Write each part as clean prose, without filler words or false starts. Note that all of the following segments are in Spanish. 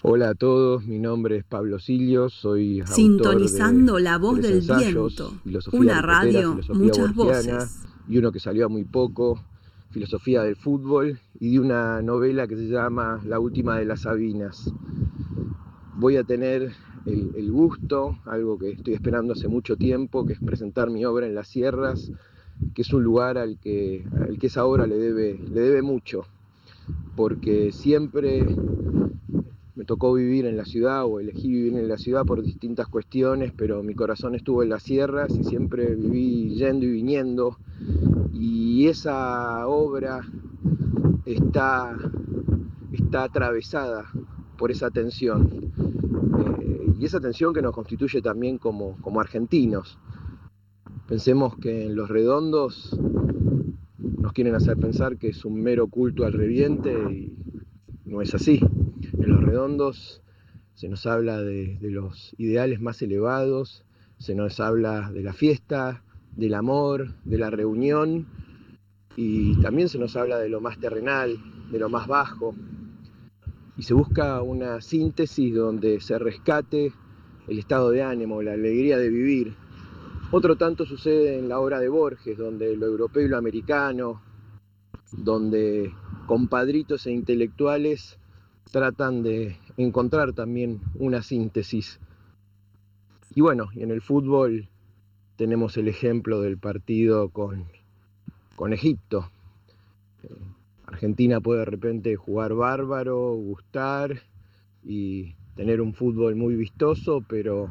Hola a todos, mi nombre es Pablo Silio, soy autor de Sintonizando la voz 3 del ensayos, viento. Filosofía Una ricotera, radio, Filosofía muchas borgiana, voces. y uno que salió muy poco, Filosofía del fútbol, y de una novela que se llama La última de las Sabinas. Voy a tener el gusto, algo que estoy esperando hace mucho tiempo, que es presentar mi obra en Las Sierras, que es un lugar al que esa obra le debe mucho, porque siempre me tocó vivir en la ciudad o elegí vivir en la ciudad por distintas cuestiones, pero mi corazón estuvo en las sierras y siempre viví yendo y viniendo. Y esa obra está atravesada por esa tensión. Y esa tensión que nos constituye también como argentinos. Pensemos que en Los Redondos nos quieren hacer pensar que es un mero culto al reviente y no es así. En Los Redondos se nos habla de los ideales más elevados, se nos habla de la fiesta, del amor, de la reunión, y también se nos habla de lo más terrenal, de lo más bajo, y se busca una síntesis donde se rescate el estado de ánimo, la alegría de vivir. Otro tanto sucede en la obra de Borges, donde lo europeo y lo americano, donde compadritos e intelectuales tratan de encontrar también una síntesis. Y bueno, y en el fútbol tenemos el ejemplo del partido con Egipto. Argentina puede de repente jugar bárbaro, gustar y tener un fútbol muy vistoso, pero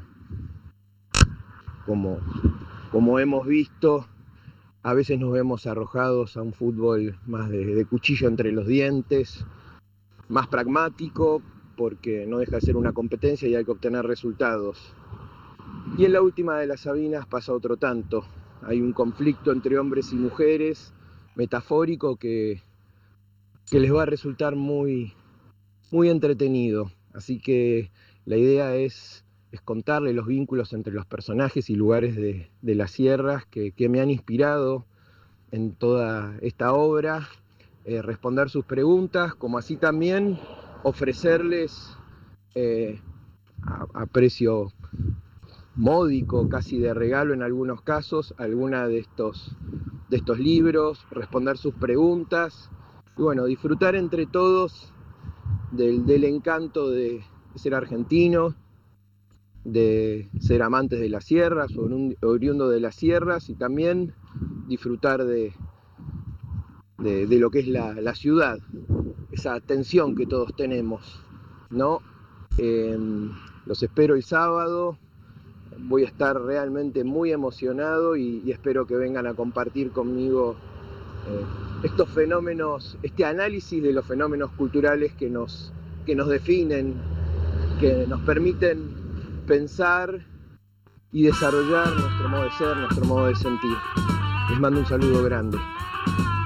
como hemos visto, a veces nos vemos arrojados a un fútbol más de cuchillo entre los dientes, más pragmático, porque no deja de ser una competencia y hay que obtener resultados. Y en la última de las Sabinas pasa otro tanto. Hay un conflicto entre hombres y mujeres, metafórico, que les va a resultar muy, muy entretenido. Así que la idea es contarle los vínculos entre los personajes y lugares de las sierras que me han inspirado en toda esta obra, responder sus preguntas, como así también ofrecerles a precio módico, casi de regalo en algunos casos, alguna de estos libros, responder sus preguntas y bueno, disfrutar entre todos del encanto de ser argentino, de ser amantes de las sierras o oriundo de las sierras y también disfrutar de lo que es la ciudad, esa tensión que todos tenemos, ¿no? Los espero el sábado. Voy a estar realmente muy emocionado y espero que vengan a compartir conmigo estos fenómenos, este análisis de los fenómenos culturales que nos definen, que nos permiten pensar y desarrollar nuestro modo de ser, nuestro modo de sentir. Les mando un saludo grande.